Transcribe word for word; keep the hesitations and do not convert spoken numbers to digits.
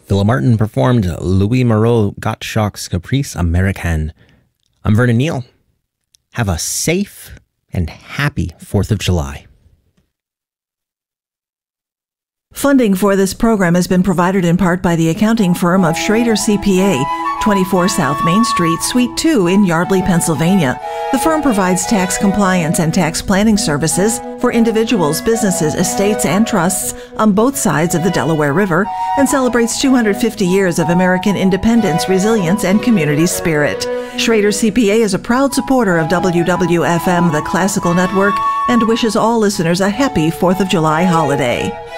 Villa Martin performed Louis Moreau Gottschalk's Caprice Americaine. I'm Vernon Neal. Have a safe and happy fourth of July. Funding for this program has been provided in part by the accounting firm of Schrader C P A, twenty-four South Main Street, Suite two in Yardley, Pennsylvania. The firm provides tax compliance and tax planning services for individuals, businesses, estates, and trusts on both sides of the Delaware River and celebrates two hundred fifty years of American independence, resilience, and community spirit. Schrader C P A is a proud supporter of W W F M, the Classical Network, and wishes all listeners a happy fourth of July holiday.